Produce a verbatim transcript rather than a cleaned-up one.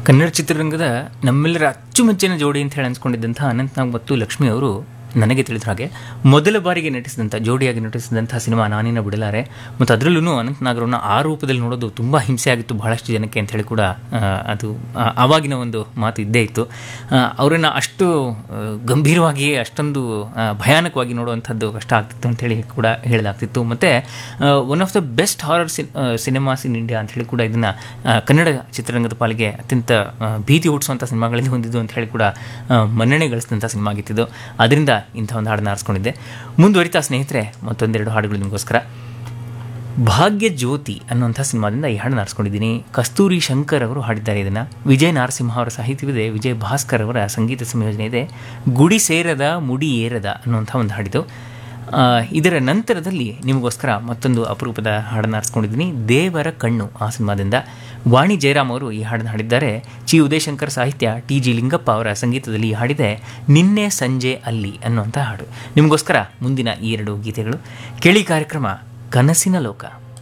ಕನ್ನಡ ಚಿತ್ರರಂಗದ ನಮ್ಮೆಲ್ಲರ ಅಚ್ಚುಮೆಚ್ಚಿನ ಜೋಡಿ ಅಂತ ಹೇಳಿ ಅನ್ಸ್ಕೊಂಡಿದ್ದಂಥ ಅನಂತ್ನಾಗ್ ಮತ್ತು ಲಕ್ಷ್ಮಿ ಅವರು ನನಗೆ ತಿಳಿದ ಹಾಗೆ ಮೊದಲ ಬಾರಿಗೆ ನಟಿಸಿದಂಥ ಜೋಡಿಯಾಗಿ ನಟಿಸಿದಂಥ ಸಿನಿಮಾ ನಾನಿನ ಬಿಡಲಾರೆ. ಮತ್ತು ಅದರಲ್ಲೂ ಅನಂತ್ನಾಗ್ರನ್ನ ಆ ರೂಪದಲ್ಲಿ ನೋಡೋದು ತುಂಬ ಹಿಂಸೆ ಆಗಿತ್ತು ಬಹಳಷ್ಟು ಜನಕ್ಕೆ ಅಂತ ಹೇಳಿ ಕೂಡ ಅದು ಆವಾಗಿನ ಒಂದು ಮಾತು ಇದ್ದೇ ಇತ್ತು. ಅವರನ್ನು ಅಷ್ಟು ಗಂಭೀರವಾಗಿ ಅಷ್ಟೊಂದು ಭಯಾನಕವಾಗಿ ನೋಡುವಂಥದ್ದು ಕಷ್ಟ ಆಗ್ತಿತ್ತು ಅಂಥೇಳಿ ಕೂಡ ಹೇಳಲಾಗ್ತಿತ್ತು. ಮತ್ತು one of the best horror cinemas in India ಅಂಥೇಳಿ ಕೂಡ ಇದನ್ನು ಕನ್ನಡ ಚಿತ್ರರಂಗದ ಪಾಲಿಗೆ ಅತ್ಯಂತ ಭೀತಿ ಹುಟ್ಟಿಸುವಂಥ ಸಿನಿಮಾಗಳಲ್ಲಿ ಹೊಂದಿದ್ದು ಅಂತ ಹೇಳಿ ಕೂಡ ಮನ್ನಣೆ ಗಳಿಸಿದಂಥ ಸಿನಿಮಾ ಆಗಿತ್ತಿದ್ದು. ಅದರಿಂದ ಇಂಥ ಒಂದು ಹಾಡನ್ನು ಆರಿಸ್ಕೊಂಡಿದ್ದೆ. ಮುಂದುವರಿತಾ ಸ್ನೇಹಿತರೆ, ಮತ್ತೊಂದೆರಡು ಹಾಡುಗಳು ನಿಮಗೋಸ್ಕರ. ಭಾಗ್ಯ ಜ್ಯೋತಿ ಅನ್ನುವಂಥ ಸಿನಿಮಾದಿಂದ ಈ ಹಾಡನ್ನು ಆರಿಸ್ಕೊಂಡಿದ್ದೀನಿ. ಕಸ್ತೂರಿ ಶಂಕರ್ ಅವರು ಹಾಡಿದ್ದಾರೆ ಇದನ್ನು. ವಿಜಯ್ ನರಸಿಂಹ ಅವರ ಸಾಹಿತ್ಯವಿದೆ, ವಿಜಯ್ ಭಾಸ್ಕರ್ ಅವರ ಸಂಗೀತ ಸಂಯೋಜನೆ ಇದೆ. ಗುಡಿ ಸೇರದ ಮುಡಿ ಏರದ ಅನ್ನುವಂಥ ಒಂದು ಹಾಡಿದು. ಇದರ ನಂತರದಲ್ಲಿ ನಿಮಗೋಸ್ಕರ ಮತ್ತೊಂದು ಅಪರೂಪದ ಹಾಡನ್ನು ಆರಿಸ್ಕೊಂಡಿದ್ದೀನಿ. ದೇವರ ಕಣ್ಣು ಆ ಸಿನಿಮಾದಿಂದ ವಾಣಿ ಜಯರಾಮ್ ಅವರು ಈ ಹಾಡನ್ನು ಹಾಡಿದ್ದಾರೆ. ಚಿ ಉದಯಶಂಕರ್ ಸಾಹಿತ್ಯ, ಟಿ ಜಿ ಲಿಂಗಪ್ಪ ಅವರ ಸಂಗೀತದಲ್ಲಿ ಈ ಹಾಡಿದೆ ನಿನ್ನೆ ಸಂಜೆ ಅಲ್ಲಿ ಅನ್ನುವಂಥ ಹಾಡು. ನಿಮಗೋಸ್ಕರ ಮುಂದಿನ ಈ ಎರಡು ಗೀತೆಗಳು ಕೇಳಿ. ಕಾರ್ಯಕ್ರಮ ಕನಸಿನ ಲೋಕ.